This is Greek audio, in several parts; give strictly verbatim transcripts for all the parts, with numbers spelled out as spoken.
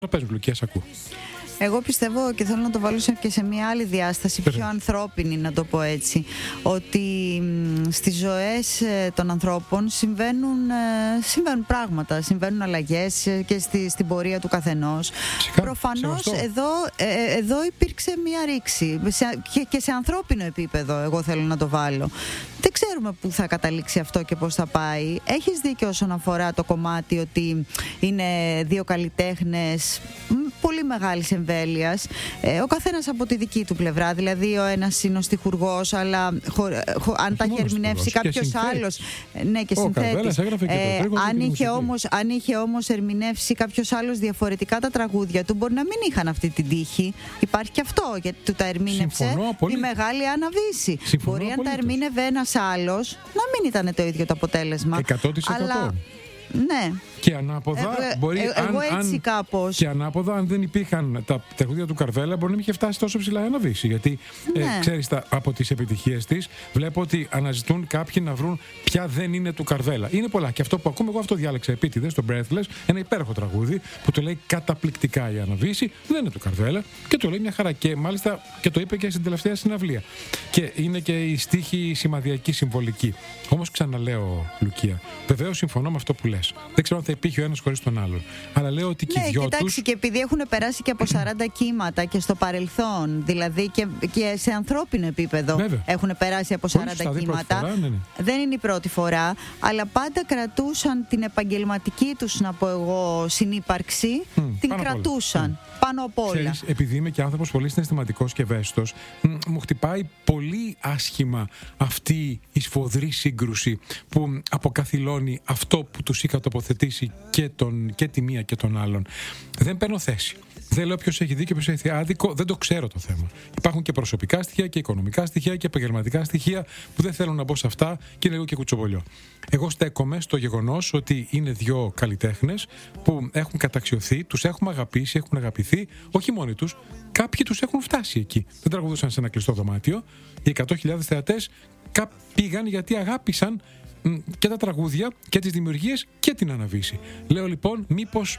Πες μου, Λουκία, σ' ακούω. Εγώ πιστεύω και θέλω να το βάλω και σε μια άλλη διάσταση, πιο ανθρώπινη, να το πω έτσι, ότι στις ζωές των ανθρώπων συμβαίνουν, συμβαίνουν πράγματα, συμβαίνουν αλλαγές και στη, στην πορεία του καθενός. Φυσικά, προφανώς εδώ, ε, εδώ υπήρξε μια ρήξη σε, και, και σε ανθρώπινο επίπεδο, εγώ θέλω να το βάλω. Δεν ξέρουμε πού θα καταλήξει αυτό και πώς θα πάει. Έχεις δίκιο όσον αφορά το κομμάτι ότι είναι δύο καλλιτέχνες πολύ μεγάλης εμβέλειας, ε, ο καθένας από τη δική του πλευρά. Δηλαδή ο ένας είναι ο στιχουργός, αλλά χω, χω, αν τα έχει ερμηνεύσει κάποιος άλλος, ναι, και συνθέτης, ε, αν, είχε όμως, αν είχε όμως ερμηνεύσει κάποιος άλλος διαφορετικά τα τραγούδια του, μπορεί να μην είχαν αυτή την τύχη. Υπάρχει και αυτό, γιατί του τα ερμήνευσε η μεγάλη Άννα Βύση. Μπορεί αν τα ερμήνευε ένας άλλος να μην ήταν το ίδιο το αποτέλεσμα. εκατό τοις εκατό. Αλλά, ναι. Και ανάποδα, ε, μπορεί, ε, εγώ αν, έτσι αν, κάπως. Και ανάποδα, αν δεν υπήρχαν τα τραγούδια του Καρβέλα, μπορεί να μην είχε φτάσει τόσο ψηλά η Άννα Βύση. Γιατί ναι. ε, ξέρεις, τα, από τις επιτυχίες της, βλέπω ότι αναζητούν κάποιοι να βρουν ποια δεν είναι του Καρβέλα. Είναι πολλά. Και αυτό που ακούμε, εγώ αυτό διάλεξα επίτηδες, το Breathless, ένα υπέροχο τραγούδι που το λέει καταπληκτικά η Άννα Βύση, δεν είναι του Καρβέλα και το λέει μια χαρά. Και μάλιστα και το είπε και στην τελευταία συναυλία. Και είναι και η στίχη σημαδιακή, συμβολική. Όμως ξαναλέω, Λουκία, βεβαίως συμφωνώ με αυτό που λες. Δεν ξέρω αν θα υπήρχε ο ένας χωρίς τον άλλον. Αλλά λέω ότι και ναι, οι δυο κοιτάξει, τους... και επειδή έχουν περάσει και από σαράντα κύματα και στο παρελθόν, δηλαδή και, και σε ανθρώπινο επίπεδο, βέβαια, έχουν περάσει από σαράντα κύματα. Φορά, ναι, ναι. Δεν είναι η πρώτη φορά, αλλά πάντα κρατούσαν την επαγγελματική τους, να πω εγώ, συνύπαρξη. Mm, την κρατούσαν. Mm. Πάνω απ' όλα. Ξέρεις, επειδή είμαι και άνθρωπος πολύ συναισθηματικός και ευαίσθητος, μου χτυπάει πολύ άσχημα αυτή η σφοδρή σύγκρουση που αποκαθιλώνει αυτό που τους είχα τοποθετήσει και, τον, και τη μία και τον άλλον. Δεν παίρνω θέση. Δεν λέω ποιος έχει δίκιο, ποιος έχει άδικο, δεν το ξέρω το θέμα. Υπάρχουν και προσωπικά στοιχεία και οικονομικά στοιχεία και επαγγελματικά στοιχεία που δεν θέλω να μπω σε αυτά και είναι λίγο και κουτσομπολιό. Εγώ στέκομαι στο γεγονός ότι είναι δύο καλλιτέχνες που έχουν καταξιωθεί, τους έχουμε αγαπήσει, έχουν αγαπηθεί, όχι μόνοι τους, κάποιοι τους έχουν φτάσει εκεί. Δεν τραγουδούσαν σε ένα κλειστό δωμάτιο. Οι εκατό χιλιάδες θεατές πήγαν γιατί αγάπησαν και τα τραγούδια και τις δημιουργίες και την Άννα Βύση. Λέω λοιπόν, μήπως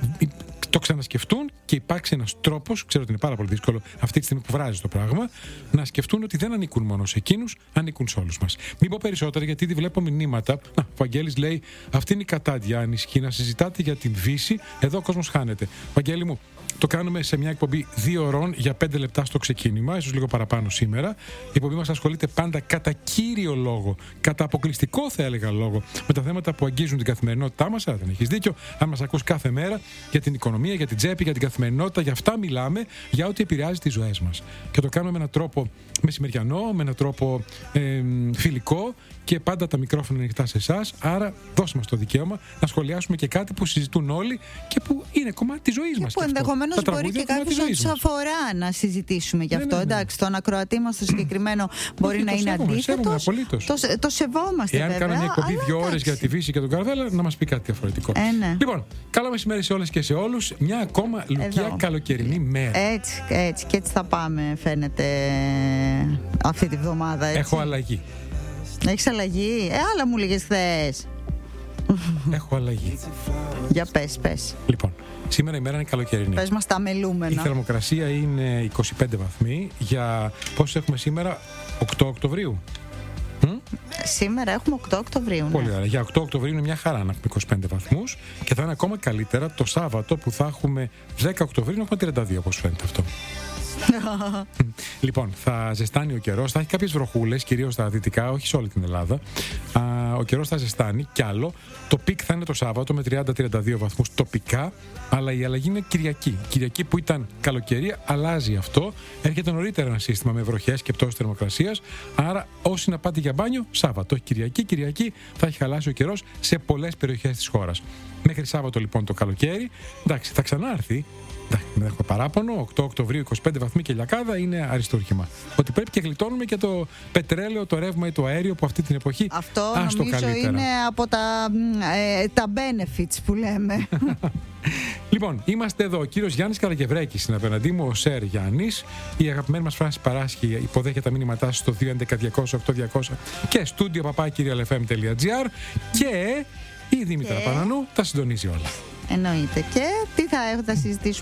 το ξανασκεφτούν και υπάρξει ένας τρόπος, ξέρω ότι είναι πάρα πολύ δύσκολο αυτή τη στιγμή που βράζει το πράγμα, να σκεφτούν ότι δεν ανήκουν μόνο σε εκείνους, ανήκουν σε όλους μας. Μην πω περισσότερα, γιατί ήδη βλέπω μηνύματα. Α, ο Βαγγέλης λέει: αυτή είναι η κατάντια, αν ισχύει να συζητάτε για την Βύση, εδώ ο κόσμος χάνεται. Βαγγέλη μου, το κάνουμε σε μια εκπομπή δύο ώρων για πέντε λεπτά στο ξεκίνημα, ίσως λίγο παραπάνω σήμερα. Η εκπομπή μας ασχολείται πάντα κατά κύριο λόγο, κατά αποκλειστικό θα έλεγα λόγο, με τα θέματα που αγγίζουν την καθημερινότητά μας. Δεν έχεις δίκιο. Αν μας ακούς κάθε μέρα για την οικονομία, για την τσέπη, για την καθημερινότητα, για αυτά μιλάμε, για ό,τι επηρεάζει τις ζωές μας. Και το κάνουμε με έναν τρόπο μεσημεριανό, με έναν τρόπο ε, φιλικό και πάντα τα μικρόφωνα είναι ανοιχτά σε εσάς. Άρα, δώσε μας το δικαίωμα να σχολιάσουμε και κάτι που συζητούν όλοι και που είναι κομμάτι της ζωής μας. Που ενδεχομένως μπορεί και κάποιους να τους αφορά να συζητήσουμε γι' αυτό. Ναι, ναι, ναι. Εντάξει, τον ακροατή μας το συγκεκριμένο μπορεί όχι, να είναι αντίθετος. Το, το σεβόμαστε. Εάν βέβαια. Εάν κάναμε εκπομπή δύο ώρες για τη Βύση και τον Καρβέλα, να μας πει κάτι διαφορετικό. Ε, ναι. Λοιπόν, καλό μεσημέρι σε όλες και σε όλους. Μια ακόμα Λουκία καλοκαιρινή μέρα. Έτσι, έτσι, και έτσι θα πάμε, φαίνεται, αυτή τη βδομάδα. Έτσι. Έχω αλλαγή. Έχεις αλλαγή? Ε, άλλα μου λέγες χθες. Έχω αλλαγή. Για πες, πες. Λοιπόν, σήμερα η μέρα είναι καλοκαιρινή. Πες μας τα μελούμενα. Η θερμοκρασία είναι είκοσι πέντε βαθμοί. Για πόσο έχουμε σήμερα? οκτώ Οκτωβρίου. Σήμερα έχουμε οκτώ Οκτωβρίου. Ναι. Πολύ ωραία. Για οκτώ Οκτωβρίου είναι μια χαρά να έχουμε είκοσι πέντε βαθμούς και θα είναι ακόμα καλύτερα το Σάββατο που θα έχουμε δέκα Οκτωβρίου να έχουμε τριάντα δύο, όπως φαίνεται αυτό. Λοιπόν, θα ζεστάνει ο καιρός, θα έχει κάποιες βροχούλες, κυρίως στα δυτικά, όχι σε όλη την Ελλάδα. Α, ο καιρός θα ζεστάνει κι άλλο. Το πικ θα είναι το Σάββατο με τριάντα με τριάντα δύο βαθμούς τοπικά, αλλά η αλλαγή είναι Κυριακή. Κυριακή που ήταν καλοκαιρία, αλλάζει αυτό. Έρχεται νωρίτερα ένα σύστημα με βροχές και πτώσεις θερμοκρασίας. Άρα, όσοι να πάτε για μπάνιο, Σάββατο. Κυριακή, Κυριακή θα έχει χαλάσει ο καιρός σε πολλές περιοχές της χώρας. Μέχρι Σάββατο λοιπόν το καλοκαίρι. Εντάξει, θα ξανάρθει. Δεν έχουμε παράπονο. οκτώ Οκτωβρίου, είκοσι πέντε βαθμοί και λιακάδα είναι αριστούργημα. Ότι πρέπει και γλιτώνουμε και το πετρέλαιο, το ρεύμα ή το αέριο που αυτή την εποχή. Αυτό νομίζω καλύτερα. Είναι από τα, ε, τα benefits που λέμε. Λοιπόν, είμαστε εδώ. Ο κύριος Γιάννης Καραγευρέκης είναι απέναντί μου, ο Σερ Γιάννης. Η αγαπημένη μας Φράση Παράσχη υποδέχεται τα μήνυματά σας στο δύο έντεκα διακόσια οκτώ διακόσια και studio παπάκι ελ εφ εμ τελεία τζι άρ και η Δήμητρα και... Πανανού τα συντονίζει όλα. Εννοείται. Και τι θα, θα συζητήσουμε